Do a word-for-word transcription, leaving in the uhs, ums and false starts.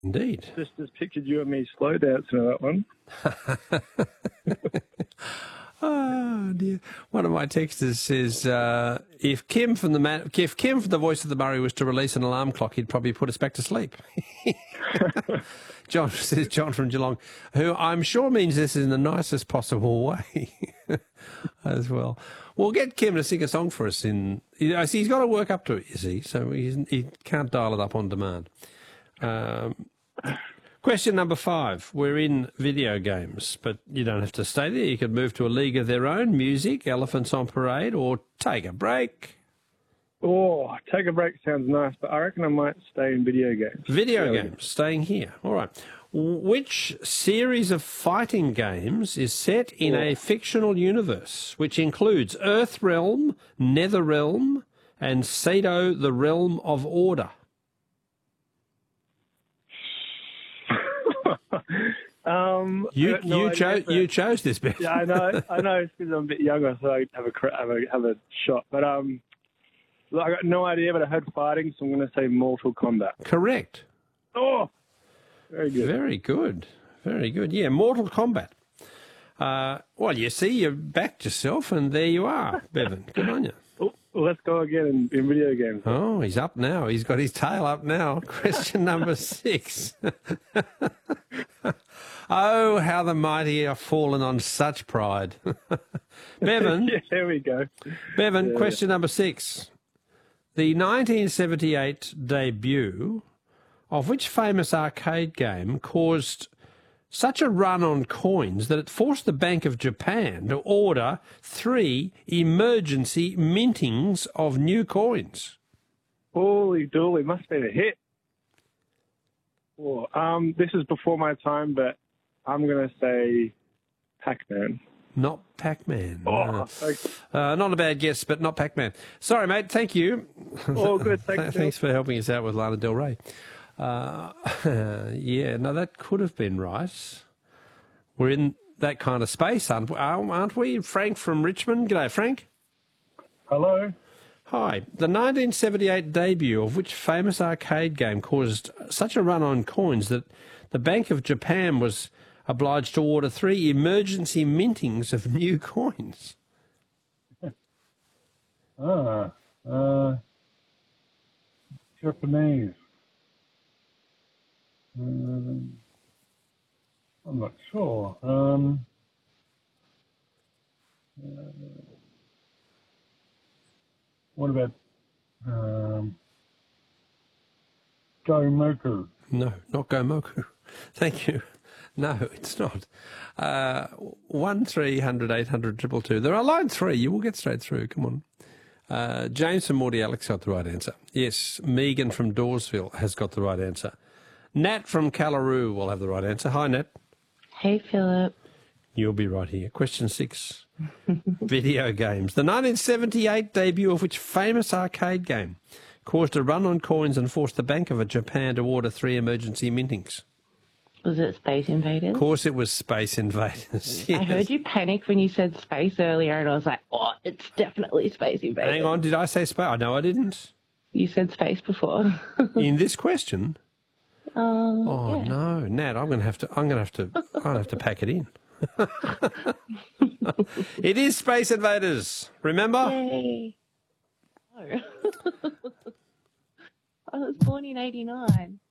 Indeed. Just, just pictured you and me slow dancing to that one. Oh dear! One of my texters says uh, if Kim from the man, if Kim from the Voice of the Murray was to release an alarm clock, he'd probably put us back to sleep. John says John from Geelong, who I'm sure means this in the nicest possible way as well. We'll get Kim to sing a song for us. In I see he's got to work up to it, you see, so he's, he can't dial it up on demand. Um, Question number five. We're in video games, but you don't have to stay there. You could move to a league of their own, music, elephants on parade, or take a break. Oh, take a break sounds nice, but I reckon I might stay in video games. Video yeah. games, staying here. All right. Which series of fighting games is set in oh. a fictional universe, which includes Earthrealm, Netherrealm, and Sado, the Realm of Order? um, you no you chose you chose this bit. Yeah, I know. I know it's because I'm a bit younger, so I have a have a have a shot. But um, I got no idea. But I heard fighting, so I'm going to say Mortal Kombat. Correct. Oh, very good. Very good. Very good. Yeah, Mortal Kombat. Uh, well, you see, you backed yourself, and there you are, Bevan. Good on you. Oh, well, let's go again in, in video games. Oh, he's up now. He's got his tail up now. Question number six. Oh, how the mighty are fallen on such pride. Bevan. Yeah, there we go. Bevan, yeah, question yeah. number six. The nineteen seventy-eight debut of which famous arcade game caused such a run on coins that it forced the Bank of Japan to order three emergency mintings of new coins? Holy dooly, must have been a hit. Oh, um, this is before my time, but I'm going to say Pac-Man. Not Pac-Man. Oh, uh, okay. uh, not a bad guess, but not Pac-Man. Sorry, mate. Thank you. Oh, good. Thanks, Thanks for helping us out with Lana Del Rey. Uh, yeah, no, that could have been right. We're in that kind of space, aren't we? Aren't we? Frank from Richmond. G'day, Frank. Hello. Hi. The nineteen seventy-eight debut of which famous arcade game caused such a run on coins that the Bank of Japan was obliged to order three emergency mintings of new coins? Ah, uh, Japanese. Um, I'm not sure. Um, uh, what about um, Gomoku? No, not Gomoku. Thank you. No, it's not. Uh, one three hundred eight hundred triple two. There are line three. You will get straight through. Come on. Uh, James from Morty Alex got the right answer. Yes, Megan from Dawesville has got the right answer. Nat from Callaroo will have the right answer. Hi, Nat. Hey, Philip. You'll be right here. Question six. Video games. The nineteen seventy-eight debut of which famous arcade game caused a run on coins and forced the Bank of Japan to order three emergency mintings? Was it Space Invaders? Of course it was Space Invaders. Yes. I heard you panic when you said space earlier, and I was like, oh, it's definitely Space Invaders. Hang on, did I say space? No, I didn't. You said space before. In this question? Um, oh yeah. no, Nat, I'm gonna have to. I'm gonna have to. I'm gonna have to pack it in. It is Space Invaders. Remember? Yay! No. I was born in eighty-nine.